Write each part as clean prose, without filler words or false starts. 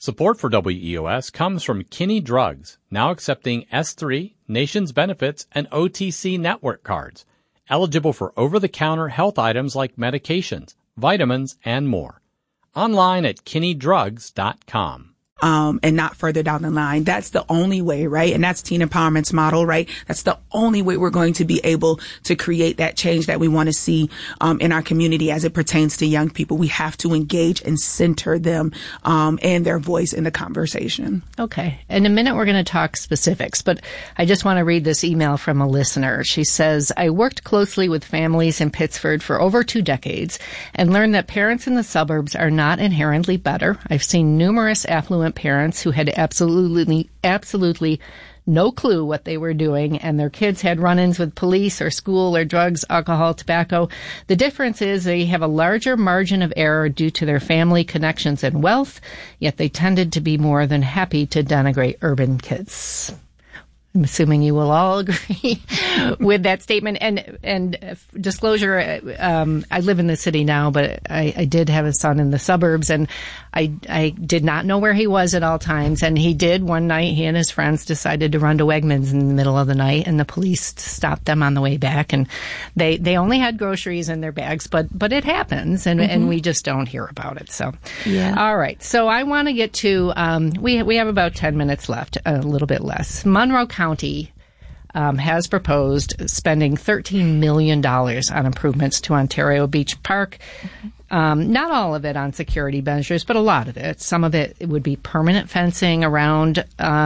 Support for WEOS comes from Kinney Drugs, now accepting S3, Nations Benefits, and OTC network cards. Eligible for over-the-counter health items like medications, vitamins, and more. Online at kinneydrugs.com. And not further down the line. That's the only way, right? And that's Teen Empowerment's model, right? That's the only way we're going to be able to create that change that we want to see in our community as it pertains to young people. We have to engage and center them and their voice in the conversation. Okay. In a minute, we're going to talk specifics, but I just want to read this email from a listener. She says, I worked closely with families in Pittsford for over 2 decades and learned that parents in the suburbs are not inherently better. I've seen numerous affluent parents who had absolutely no clue what they were doing, and their kids had run-ins with police or school or drugs, alcohol, tobacco. The difference is they have a larger margin of error due to their family connections and wealth, yet they tended to be more than happy to denigrate urban kids. I'm assuming you will all agree with that statement. And disclosure, I live in the city now, but I did have a son in the suburbs, and I did not know where he was at all times. And he did one night, he and his friends decided to run to Wegmans in the middle of the night, and the police stopped them on the way back. And they only had groceries in their bags, but it happens, and we just don't hear about it. So, yeah. All right. So I want to get to, we have about 10 minutes left, a little bit less. Monroe County has proposed spending $13 million on improvements to Ontario Beach Park. Not all of it on security measures, but a lot of it. Some of it would be permanent fencing around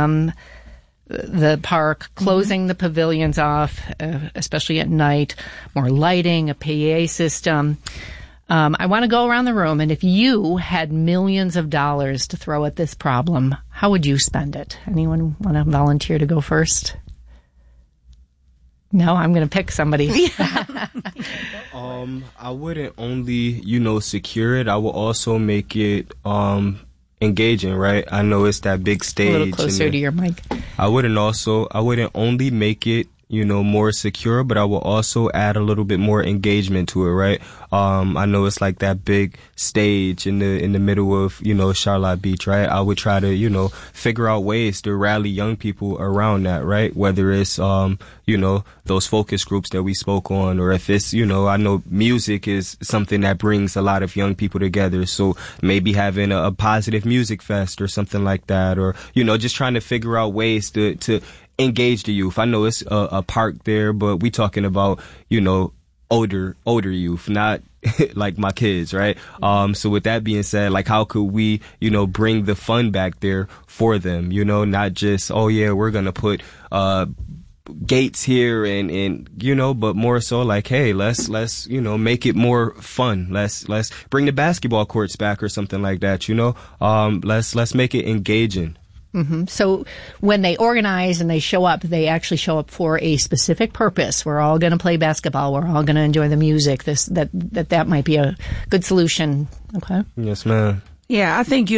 the park, closing the pavilions off, especially at night, more lighting, a PA system. I want to go around the room, and if you had millions of dollars to throw at this problem, how would you spend it? Anyone want to volunteer to go first? No, I'm going to pick somebody. I wouldn't only, secure it. I will also make it engaging, right? I know it's that big stage. A little closer to your mic. I wouldn't only make it, more secure, but I will also add a little bit more engagement to it, right? I know it's like that big stage in the middle of, Charlotte Beach, right? I would try to, figure out ways to rally young people around that, right? Whether it's, those focus groups that we spoke on, or if it's, I know music is something that brings a lot of young people together. So maybe having a positive music fest or something like that, or, just trying to figure out ways to engage the youth. I know it's a park there, but we talking about, older youth, not like my kids, right? So with that being said, like, how could we, bring the fun back there for them, not just, oh yeah, we're going to put, gates here and, but more so like, hey, let's, make it more fun. Let's bring the basketball courts back or something like that, let's make it engaging. Mm-hmm. So when they organize and they show up, they actually show up for a specific purpose. We're all going to play basketball. We're all going to enjoy the music. That might be a good solution. Okay. Yes, ma'am. Yeah, I think,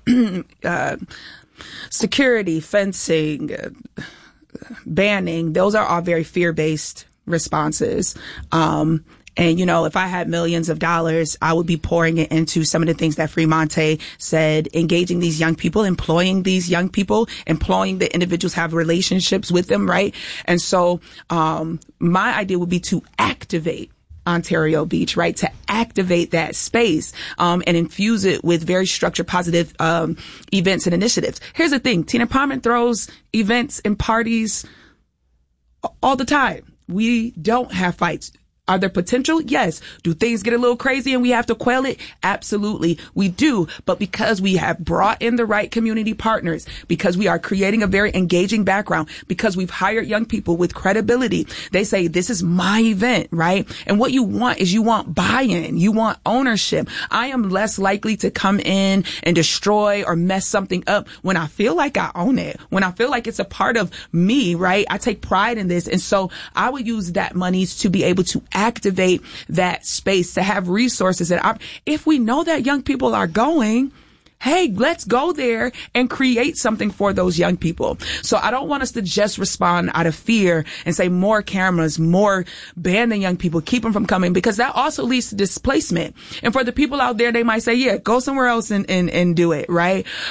security, fencing, banning, those are all very fear-based responses. And, if I had millions of dollars, I would be pouring it into some of the things that Fremonte said, engaging these young people, employing these young people, employing the individuals, have relationships with them, right? And so, my idea would be to activate Ontario Beach, right? To activate that space, and infuse it with very structured, positive, events and initiatives. Here's the thing. Teen Empowerment throws events and parties all the time. We don't have fights. Are there potential? Yes. Do things get a little crazy and we have to quell it? Absolutely. We do. But because we have brought in the right community partners, because we are creating a very engaging background, because we've hired young people with credibility, they say, this is my event, right? And what you want is you want buy-in. You want ownership. I am less likely to come in and destroy or mess something up when I feel like I own it, when I feel like it's a part of me, right? I take pride in this. And so I would use that monies to be able to activate that space, to have resources. And if we know that young people are going, hey, let's go there and create something for those young people. So I don't want us to just respond out of fear and say more cameras, more ban the young people, keep them from coming, because that also leads to displacement. And for the people out there, they might say, yeah, go somewhere else and do it, right?